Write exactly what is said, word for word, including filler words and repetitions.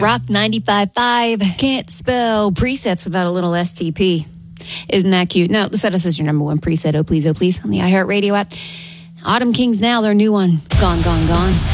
Rock ninety-five point five. Can't spell presets without a little S T P. Isn't that cute? No, set us as your number one preset. Oh, please, oh, please. On the iHeartRadio app. Autumn Kings now, their new one. Gone, gone, gone.